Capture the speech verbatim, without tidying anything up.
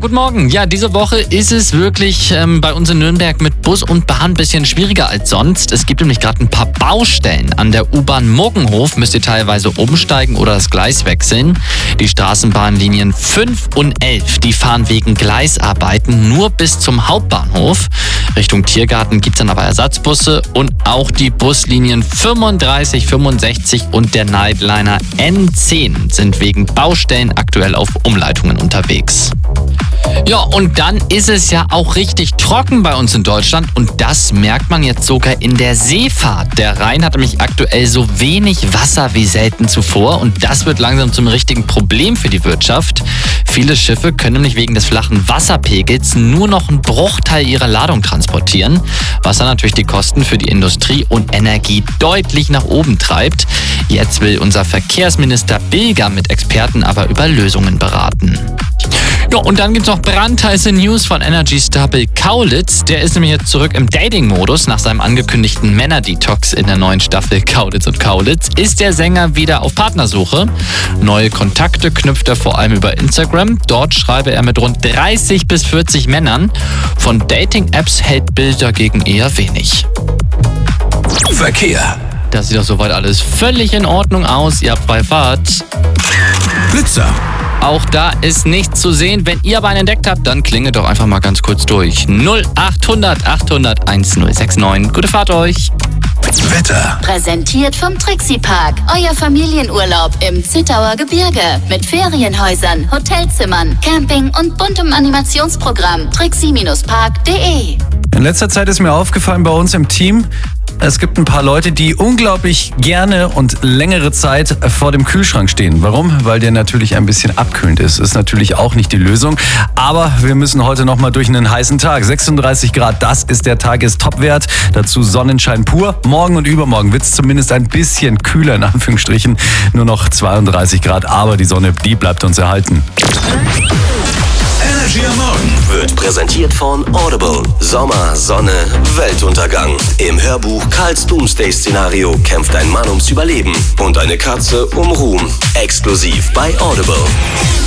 guten Morgen. Ja, diese Woche ist es wirklich ähm, bei uns in Nürnberg mit Bus und Bahn ein bisschen schwieriger als sonst. Es gibt nämlich gerade ein paar Baustellen. An der U-Bahn Muggenhof müsst ihr teilweise umsteigen oder das Gleis wechseln. Die Straßenbahnlinien fünf und elf, die fahren wegen Gleisarbeiten nur bis zum Hauptbahnhof. Richtung Tiergarten gibt es dann aber Ersatzbusse und auch die Buslinien fünfunddreißig, fünfundsechzig und der Nightliner N zehn sind wegen Baustellen aktuell auf Umleitungen unterwegs. Ja, und dann ist es ja auch richtig trocken bei uns in Deutschland und das merkt man jetzt sogar in der Seefahrt. Der Rhein hat nämlich aktuell so wenig Wasser wie selten zuvor und das wird langsam zum richtigen Problem für die Wirtschaft. Viele Schiffe können nämlich wegen des flachen Wasserpegels nur noch einen Bruchteil ihrer Ladung transportieren, was dann natürlich die Kosten für die Industrie und Energie deutlich nach oben treibt. Jetzt will unser Verkehrsminister Bilger mit Experten aber über Lösungen beraten. Ja, und dann gibt's noch brandheiße News von Energy-Star Bill Kaulitz. Der ist nämlich jetzt zurück im Dating-Modus. Nach seinem angekündigten Männer-Detox in der neuen Staffel Kaulitz und Kaulitz ist der Sänger wieder auf Partnersuche. Neue Kontakte knüpft er vor allem über Instagram. Dort schreibe er mit rund dreißig bis vierzig Männern. Von Dating-Apps hält Bill dagegen eher wenig. Verkehr. Das sieht doch soweit alles völlig in Ordnung aus. Ihr habt freie Fahrt. Blitzer. Auch da ist nichts zu sehen. Wenn ihr aber einen entdeckt habt, dann klingelt doch einfach mal ganz kurz durch. null achthundert achthundert1069. Gute Fahrt euch. Wetter. Präsentiert vom Trixie Park. Euer Familienurlaub im Zittauer Gebirge. Mit Ferienhäusern, Hotelzimmern, Camping und buntem Animationsprogramm. trixie Park punkt de. In letzter Zeit ist mir aufgefallen bei uns im Team, es gibt ein paar Leute, die unglaublich gerne und längere Zeit vor dem Kühlschrank stehen. Warum? Weil der natürlich ein bisschen abkühlend ist. Ist natürlich auch nicht die Lösung. Aber wir müssen heute nochmal durch einen heißen Tag. sechsunddreißig Grad, das ist der Tagestopwert. Dazu Sonnenschein pur. Morgen und übermorgen wird es zumindest ein bisschen kühler, in Anführungsstrichen. Nur noch zweiunddreißig Grad, aber die Sonne, die bleibt uns erhalten. Energy am Morgen wird präsentiert von Audible. Sommer, Sonne, Weltuntergang. Im Hörbuch Karls Doomsday-Szenario kämpft ein Mann ums Überleben und eine Katze um Ruhm. Exklusiv bei Audible.